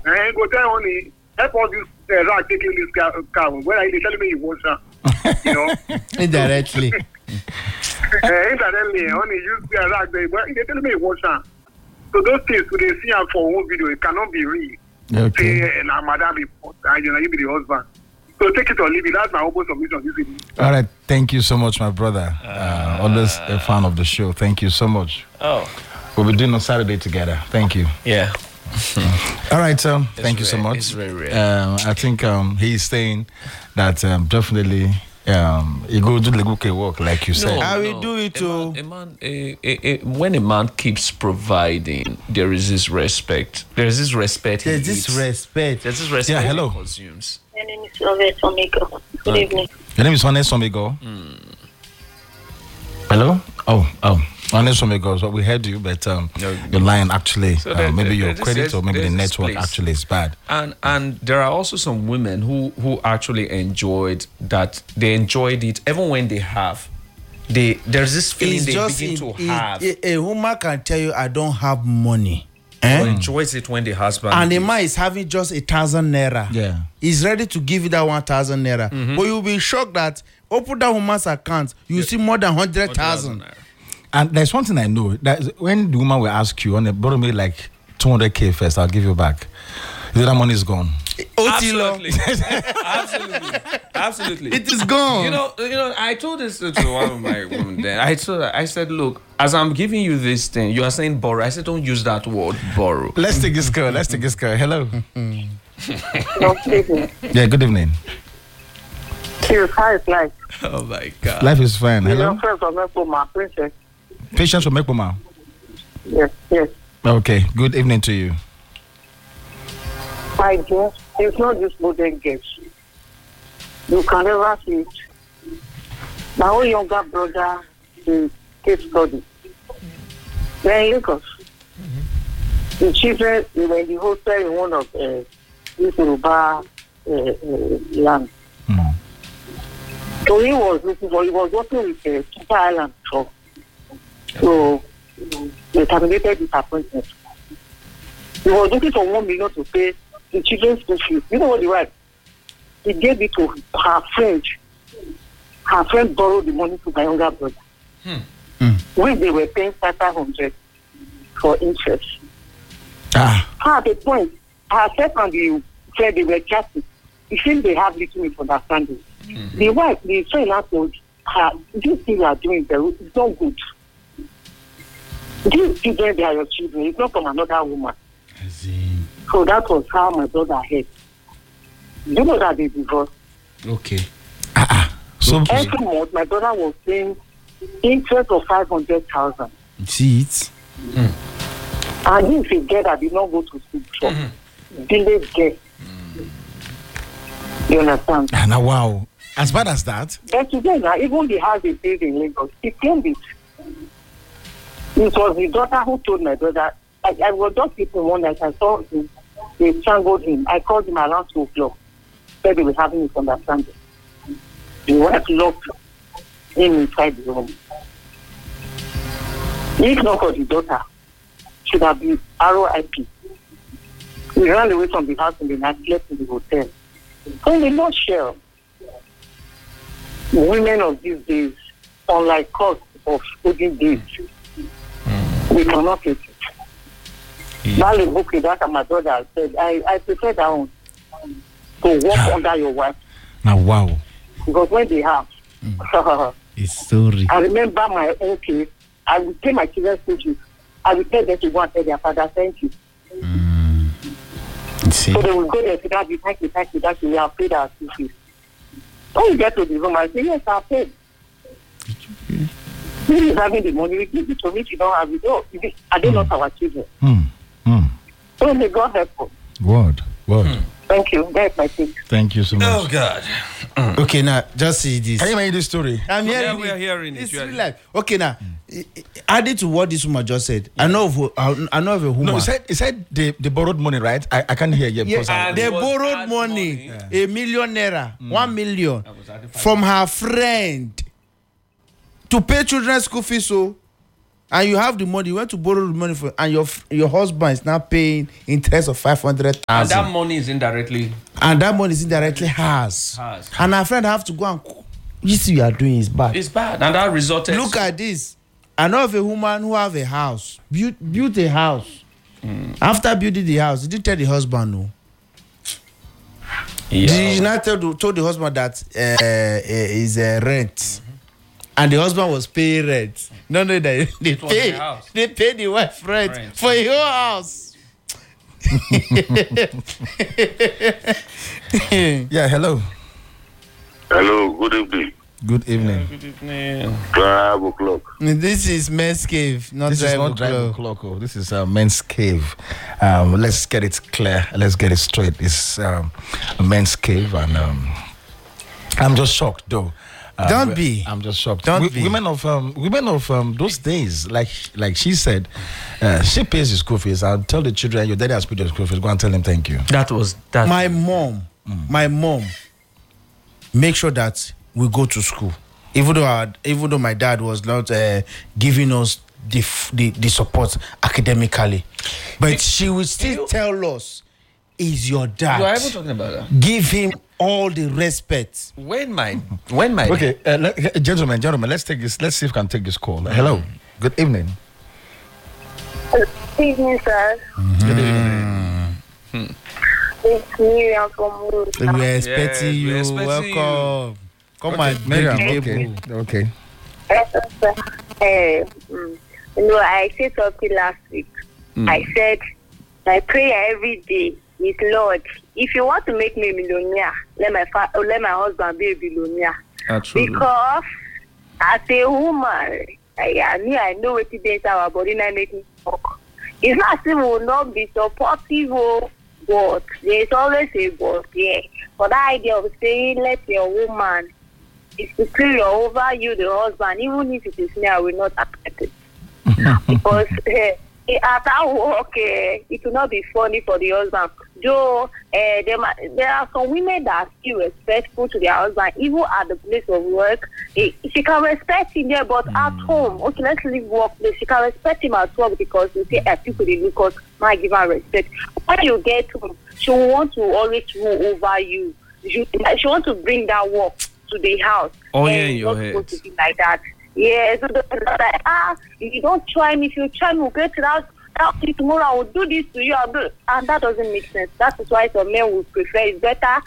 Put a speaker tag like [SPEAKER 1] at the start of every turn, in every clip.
[SPEAKER 1] Go tell honey, help us use rag taking this car. When are they telling me you want some? You know?
[SPEAKER 2] Indirectly.
[SPEAKER 1] Indirectly, honey, use rag. They telling me you want some. So those things, when they see her for one video, it cannot be real.
[SPEAKER 2] Okay.
[SPEAKER 1] Say, madam, you be the husband. So take it or leave it. That's my open submission this evening.
[SPEAKER 3] All right. Thank you so much, my brother. Always a fan of the show. Thank you so much.
[SPEAKER 4] Oh.
[SPEAKER 3] We'll be doing on Saturday together. Thank you.
[SPEAKER 4] Yeah.
[SPEAKER 3] All right. Thank you so much.
[SPEAKER 4] It's very rare.
[SPEAKER 3] I think he's saying that definitely you go do the work like you said.
[SPEAKER 2] I will do it too.
[SPEAKER 4] When a man keeps providing, there is this respect. There's this respect.
[SPEAKER 2] There's this respect.
[SPEAKER 4] There's this respect.
[SPEAKER 3] Yeah, hello.
[SPEAKER 4] He consumes.
[SPEAKER 5] My name is Lovett Omega. Good evening.
[SPEAKER 3] Your name is Juanes Somigo. Hello? Oh. Juanes Somigo. So we heard you, but your line actually, maybe your credit or maybe the network actually is bad.
[SPEAKER 4] And there are also some women who actually enjoyed that. They enjoyed it even when they have. There's this feeling they begin to have.
[SPEAKER 2] A woman can tell you, I don't have money.
[SPEAKER 4] Or enjoys it when the husband.
[SPEAKER 2] And the man is having just 1,000 naira.
[SPEAKER 3] Yeah.
[SPEAKER 2] He's ready to give you that 1,000 naira. But you'll be shocked that open that woman's account, you see more than 100,000.
[SPEAKER 3] And there's one thing I know that when the woman will ask you, borrow me like 200K first, I'll give you back. That money is gone.
[SPEAKER 4] Absolutely. Absolutely.
[SPEAKER 2] It is gone.
[SPEAKER 4] You know, I told this to one of my women then. I said, look, as I'm giving you this thing, you are saying borrow. I said, don't use that word, borrow.
[SPEAKER 3] Let's take this call. Hello.
[SPEAKER 5] Good evening.
[SPEAKER 3] Yeah, good evening.
[SPEAKER 5] Cheers, how is life?
[SPEAKER 4] Oh my God.
[SPEAKER 3] Life is fine. Hello.
[SPEAKER 5] First of all, my princess.
[SPEAKER 3] Patience from Mekboma.
[SPEAKER 5] Yes.
[SPEAKER 3] Okay, good evening to you.
[SPEAKER 5] My dear, it's not this modern gifts. You can never see it. My own younger brother is case study. They're in Lagos. The children, they were in the hostel in one of this Yoruba land. So he was working with the Super Island truck. So they terminated his appointment. He was looking for 1 million to pay the children's school fees. You know what he was? He gave it to her friend. Her friend borrowed the money to my younger brother. When they were paying 500 for interest. At the point, herself and the friend, they were chatting. It seems they have little misunderstanding. The wife, the friend now told her, this thing you are doing, it's not good. These children, they are your children. It's not from another woman. So that was how my brother had. You know that they divorced.
[SPEAKER 2] Okay.
[SPEAKER 3] So
[SPEAKER 5] every month, my brother was paying interest of 500,000.
[SPEAKER 2] See it?
[SPEAKER 5] And if he get that, did not go to school, so delayed get. You understand?
[SPEAKER 3] Now, wow. As bad as that?
[SPEAKER 5] But today, now, even the house they built in Lagos, he claimed it. It was the daughter who told my brother. I was just sleeping one night. I saw him. They strangled him. I called him around 2 o'clock. Said they were having misunderstanding. The wife locked him inside the room. If not for the daughter, should have been RIP. We ran away from the house in the night, slept in the hotel. So in a nutshell, women of these days, unlike us of olden days, we cannot take it. Valley Bookie, that my brother said, I prefer that one to walk under your wife.
[SPEAKER 3] Now, wow.
[SPEAKER 5] Because when they have,
[SPEAKER 2] It's so rich.
[SPEAKER 5] I remember my own case. I would pay my children's school fees. I would tell them to go and tell their father, thank you.
[SPEAKER 2] See?
[SPEAKER 5] So they will go there to that, thank you, we have paid our school fees. When you get to the room, I say, yes, I paid. Who is having the money? We give it to me if you don't have it. Oh, are they not our children? So may God help us.
[SPEAKER 3] Word.
[SPEAKER 5] Thank you. That's my take.
[SPEAKER 3] Thank you so much.
[SPEAKER 4] Oh God.
[SPEAKER 2] Okay, now just see this.
[SPEAKER 3] Can you hear this story?
[SPEAKER 2] I'm hearing
[SPEAKER 4] we are hearing it.
[SPEAKER 2] It's real life. Okay, now adding to what this woman just said, I know of a woman.
[SPEAKER 3] No, he said they borrowed money, right? I can't hear you.
[SPEAKER 2] Yeah,
[SPEAKER 4] And
[SPEAKER 2] they
[SPEAKER 4] it was
[SPEAKER 2] borrowed
[SPEAKER 4] hard
[SPEAKER 2] money,
[SPEAKER 4] money.
[SPEAKER 2] 1 million naira, 1 million from her friend to pay children's school fees. So and you have the money, you went to borrow the money for, and your husband is now paying interest of 500,000.
[SPEAKER 4] And that money is indirectly.
[SPEAKER 2] Hers. And our friend have to go and. This you are doing is bad.
[SPEAKER 4] It's bad, and that resulted.
[SPEAKER 2] Look at this. I know of a woman who have a house, built a house. After building the house, did you tell the husband no?
[SPEAKER 4] Yeah.
[SPEAKER 2] Did you not told the husband that is rent, and the husband was paying rent? No, that they pay the wife rent for your house.
[SPEAKER 3] Yeah, hello.
[SPEAKER 6] Hello, good evening.
[SPEAKER 3] Good evening.
[SPEAKER 4] Good evening.
[SPEAKER 6] 5 o'clock.
[SPEAKER 2] This is Men's Cave, not
[SPEAKER 3] This is
[SPEAKER 2] Drive
[SPEAKER 3] not Drive
[SPEAKER 2] O'Clock.
[SPEAKER 3] O'Clock. This is Men's Cave. Let's get it clear. Let's get it straight. It's a Men's Cave, and I'm just shocked, though.
[SPEAKER 2] Don't be.
[SPEAKER 3] I'm just shocked.
[SPEAKER 2] Don't be.
[SPEAKER 3] Women of those days, like she said, she pays the school fees. I'll tell the children, your daddy has paid your school fees. Go and tell him thank you.
[SPEAKER 4] That was that.
[SPEAKER 2] My mom, make sure that we go to school. Even though my dad was not giving us the support academically, but she would still tell us, "Is your dad?"
[SPEAKER 4] You are even talking about that.
[SPEAKER 2] Give him all the respect.
[SPEAKER 4] When my
[SPEAKER 3] Okay, gentlemen, let's take this. Let's see if we can take this call. Hello. Good evening.
[SPEAKER 5] Good evening, sir.
[SPEAKER 3] Good evening.
[SPEAKER 5] It's Miriam from Wood.
[SPEAKER 2] We're expecting
[SPEAKER 4] we're
[SPEAKER 2] you.
[SPEAKER 4] expecting
[SPEAKER 2] Welcome. Come
[SPEAKER 3] Okay,
[SPEAKER 2] and
[SPEAKER 3] Miriam.
[SPEAKER 2] break the table.
[SPEAKER 3] Okay.
[SPEAKER 5] I said something last week. I said, my prayer every day is, Lord, if you want to make me a millionaire, let my husband be a billionaire.
[SPEAKER 4] Absolutely.
[SPEAKER 5] Because as a woman, I know what it is our body not make me talk. It's not as if we will not be supportive, but there's always a but, yeah. But the idea of saying, let your woman is superior over you, the husband, even if it is me, I will not accept it. Because at our work, it will not be funny for the husband. Though there are some women that are still respectful to their husband, even at the place of work. She can respect him there, but at home, okay, let's leave workplace. She can respect him at work because you say, people they look us, might give her respect. When you get home, she will want to always rule over you. She want to bring that work to the house.
[SPEAKER 4] Oh, yeah, in your head.
[SPEAKER 5] Supposed to be like that. Yeah, so like, if you don't try me, if you try me, we'll get to that tomorrow, I will do this to you, and that doesn't make sense. That is why some men would prefer, it's better,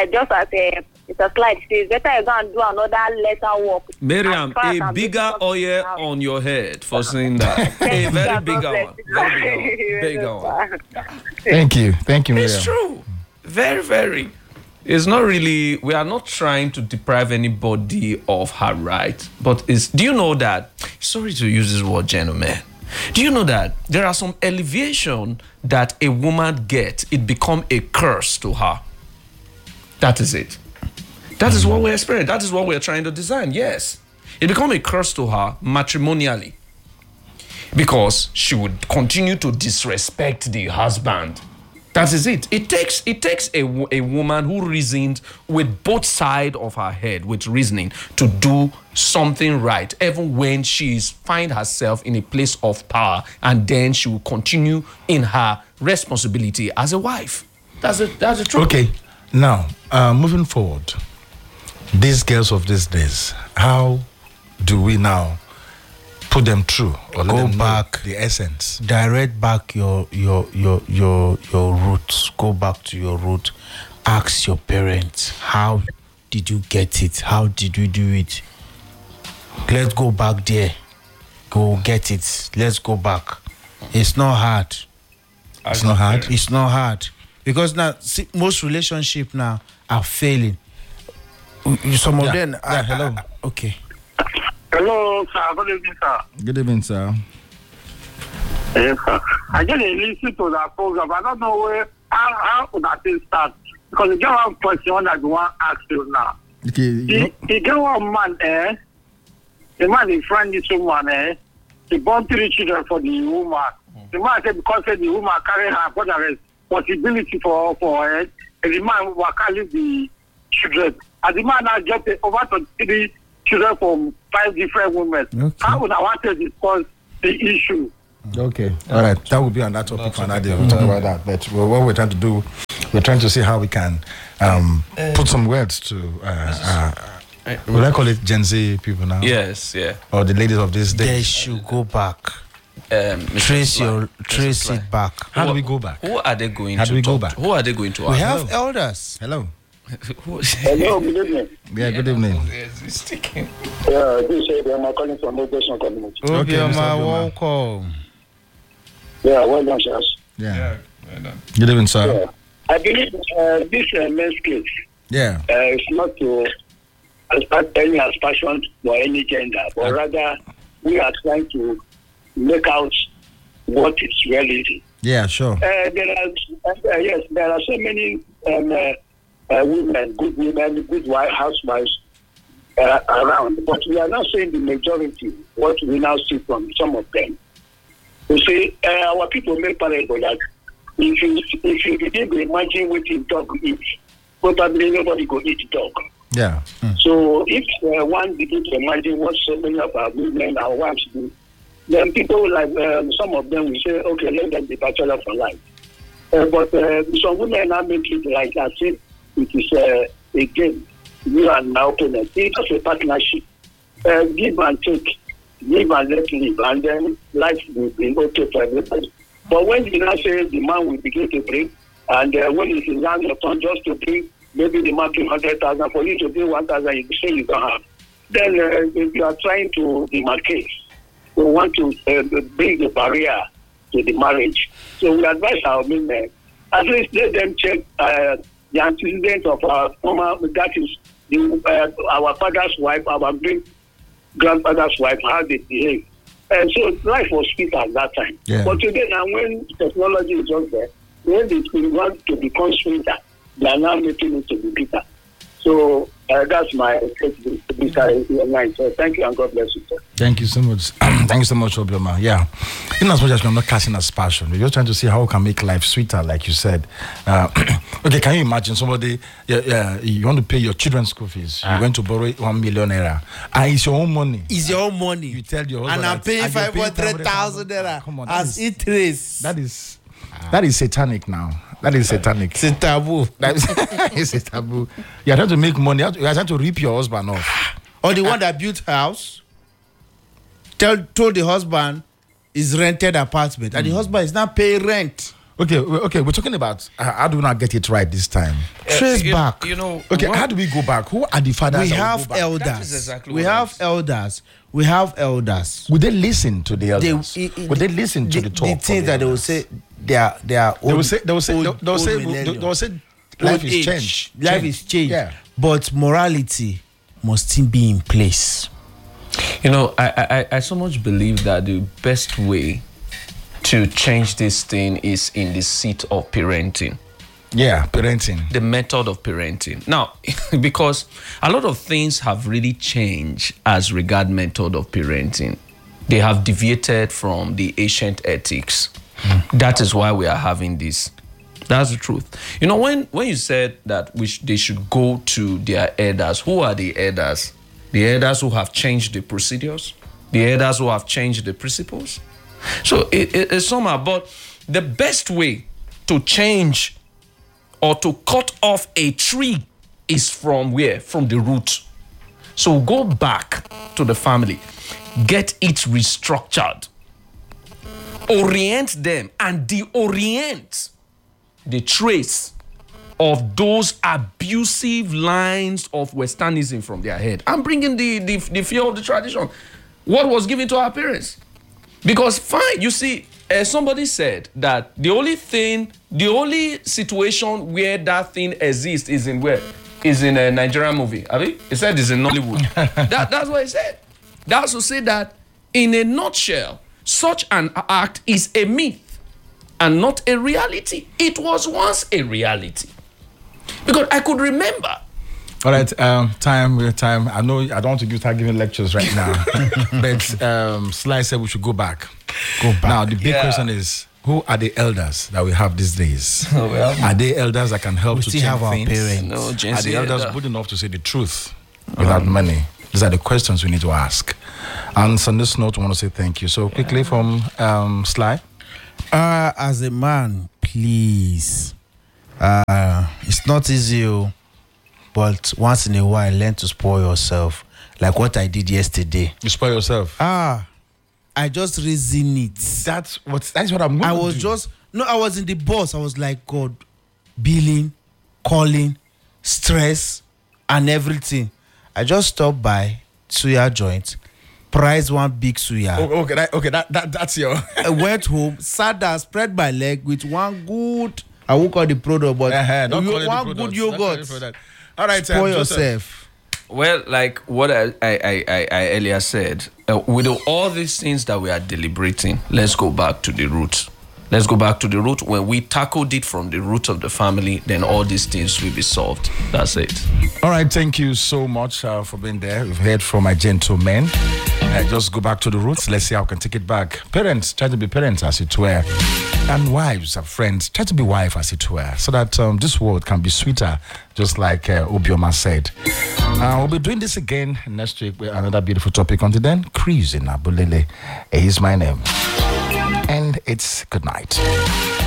[SPEAKER 5] it's a slide, it's better you go and do another lesser work.
[SPEAKER 4] Miriam, a bigger oil on your head for saying that. A very bigger one. Very bigger one.
[SPEAKER 3] Thank you, Miriam.
[SPEAKER 4] It's true. Very, very. It's not really, we are not trying to deprive anybody of her right, but do you know that, sorry to use this word, gentlemen, do you know that there are some elevation that a woman gets, it become a curse to her? That is it. That is what we're experiencing. That is what we're trying to design, yes. It become a curse to her matrimonially because she would continue to disrespect the husband. That is it. It takes a woman who reasoned with both sides of her head, with reasoning, to do something right, even when she find herself in a place of power, and then she will continue in her responsibility as a wife. That's the truth.
[SPEAKER 3] Okay, now moving forward, these girls of these days, how do we now put them through or let them back the essence?
[SPEAKER 2] Direct back your roots. Go back to your root. Ask your parents, how did you get it? How did you do it? Let's go back there. Go get it. Let's go back. It's not hard.
[SPEAKER 3] It's not hard.
[SPEAKER 2] It's not hard. Because now, see, most relationships now are failing. Some of them are,
[SPEAKER 3] hello.
[SPEAKER 2] Okay.
[SPEAKER 1] Hello, sir. Good evening, sir.
[SPEAKER 3] Good evening, sir.
[SPEAKER 1] Yes, sir. I just listen to that program. I don't know how would that thing start. Because you get one question that you want to ask you now.
[SPEAKER 3] Okay.
[SPEAKER 1] He get one man, the man in front of this woman, he born 3 children for the woman. The man said because the woman carry her for the responsibility for her, and the man will carry the children. And the man now get over 23 children from 5 different women.
[SPEAKER 2] Okay.
[SPEAKER 1] How would I want to discuss the issue.
[SPEAKER 3] Okay. All right. That will be on that topic for another day. We'll talk about that. But what we're trying to do, we're trying to see how we can put some words to, would I call it Gen Z people now?
[SPEAKER 4] Yes, yeah.
[SPEAKER 3] Or the ladies of this day?
[SPEAKER 2] They should go back.
[SPEAKER 4] Trace
[SPEAKER 2] it back.
[SPEAKER 3] How do we go back?
[SPEAKER 4] Who are they going
[SPEAKER 3] How
[SPEAKER 4] to
[SPEAKER 3] do we go
[SPEAKER 4] talk
[SPEAKER 3] back?
[SPEAKER 4] to? Who are they going to
[SPEAKER 2] We
[SPEAKER 4] ask?
[SPEAKER 2] have elders.
[SPEAKER 3] Hello.
[SPEAKER 1] Hello, good evening.
[SPEAKER 3] Yeah, good evening.
[SPEAKER 4] Yes, it's sticking.
[SPEAKER 1] This is I'm calling from Migration Community.
[SPEAKER 3] Okay, Mr. Obioma.
[SPEAKER 2] Welcome.
[SPEAKER 1] Yeah, well done, sir.
[SPEAKER 3] Yeah. Good evening, sir.
[SPEAKER 1] Yeah. I believe this men's case
[SPEAKER 3] Yeah.
[SPEAKER 1] is not to start any aspersion for any gender, but rather we are trying to make out what is reality.
[SPEAKER 3] Yeah, sure.
[SPEAKER 1] There are so many women, good housewives around, but we are not saying the majority. What we now see from some of them, we say our people make parable that if you begin to imagine what a dog eats, probably nobody go eat dog.
[SPEAKER 3] Yeah.
[SPEAKER 1] So if one begins to imagine what so many of our women, our wives do, then people like some of them will say, okay, let them be bachelor for life. But some women now make it like as if it is a game. You and my opponent. It's just a partnership. Give and take. Give and let live. And then life will be okay for everybody. But when you now say the man will begin to bring, and when it is now your turn just to bring, maybe the man bring 100,000 for you to bring 1,000, you say you don't have. Then if you are trying to demarcate, we want to bring the barrier to the marriage. So we advise our women, at least let them check the antecedent of our former, that is our father's wife, our great grandfather's wife, how they behave. And so life was sweet at that time.
[SPEAKER 3] Yeah.
[SPEAKER 1] But today now when technology is just there, when they want to become sweeter, they are now making it to be bitter. So that's my line. So thank you and God bless you, sir.
[SPEAKER 3] Thank you so much. Thank you so much, Obioma. Yeah. In as much as we're not casting as passion, we're just trying to see how we can make life sweeter, like you said. Okay, can you imagine somebody, you want to pay your children's school fees, you're going to borrow 1 million naira, and it's your own money.
[SPEAKER 2] It's your own money.
[SPEAKER 3] You tell your husband,
[SPEAKER 2] and I'm paying 500,000 naira as interest.
[SPEAKER 3] That is satanic now. That is satanic.
[SPEAKER 2] It's a taboo.
[SPEAKER 3] It's a taboo. You're trying to make money. You're trying to rip your husband off.
[SPEAKER 2] Or the one that built house told the husband is rented apartment, and the husband is not paying rent.
[SPEAKER 3] Okay. We're talking about how do we not get it right this time?
[SPEAKER 2] Trace back.
[SPEAKER 4] You know.
[SPEAKER 3] Okay, how do we go back? Who are the fathers?
[SPEAKER 2] We
[SPEAKER 3] that will
[SPEAKER 2] have
[SPEAKER 3] go back?
[SPEAKER 2] elders.
[SPEAKER 4] That is exactly
[SPEAKER 2] we
[SPEAKER 4] what
[SPEAKER 2] have elders. We have elders.
[SPEAKER 3] Would they listen to the elders? Would they listen to the talk?
[SPEAKER 2] The things that they will say, they are old.
[SPEAKER 3] They will say life is changed.
[SPEAKER 2] Life is changed.
[SPEAKER 3] Yeah.
[SPEAKER 2] But morality must still be in place.
[SPEAKER 4] You know, I so much believe that the best way to change this thing is in the seat of parenting.
[SPEAKER 3] Yeah, parenting.
[SPEAKER 4] The method of parenting. Now, because a lot of things have really changed as regard method of parenting. They have deviated from the ancient ethics. That is why we are having this. That's the truth. You know, when you said that they should go to their elders, who are the elders? The elders who have changed the procedures? The elders who have changed the principles? So it's somehow, but the best way to change or to cut off a tree is from where? From the root. So go back to the family, get it restructured, orient them and deorient the trace of those abusive lines of Westernism from their head. I'm bringing the fear of the tradition. What was given to our parents? Because fine, you see, somebody said that the only situation where that thing exists is in where? Is in a Nigerian movie. He said it's in Nollywood. That's what he said. That's to say that in a nutshell, such an act is a myth and not a reality. It was once a reality. Because I could remember.
[SPEAKER 3] All right, time. I know I don't want to start giving lectures right now, but Sly said we should go back. Now, the big question is, who are the elders that we have these days? Are they elders that can help to change
[SPEAKER 2] have our
[SPEAKER 3] things?
[SPEAKER 2] parents.
[SPEAKER 4] No,
[SPEAKER 3] Are the elders good enough to say the truth without money? These are the questions we need to ask. And on this note, I want to say thank you. So quickly from Sly.
[SPEAKER 2] As a man, please. It's not easy, but once in a while, learn to spoil yourself. Like what I did yesterday.
[SPEAKER 3] You spoil yourself.
[SPEAKER 2] I just reason it.
[SPEAKER 3] That's what I'm going to do.
[SPEAKER 2] I was in the bus. I was like, God, billing, calling, stress, and everything. I just stopped by suya joint, priced one big suya.
[SPEAKER 3] That's your.
[SPEAKER 2] I went home, sat down, spread my leg with one good. I won't call the product, but one good yogurt.
[SPEAKER 3] All right,
[SPEAKER 2] spoil yourself.
[SPEAKER 4] Well, like what I earlier said, with all these things that we are deliberating, let's go back to the root. Let's go back to the root. When we tackled it from the root of the family, then all these things will be solved. That's it.
[SPEAKER 3] All right, thank you so much for being there. We've heard from my gentlemen. Just go back to the roots. Let's see how we can take it back. Parents, try to be parents as it were. And wives and friends, try to be wife as it were. So that this world can be sweeter, just like Obioma said. We'll be doing this again next week with another beautiful topic. Until then, Chris in Abulele is my name. And it's good night.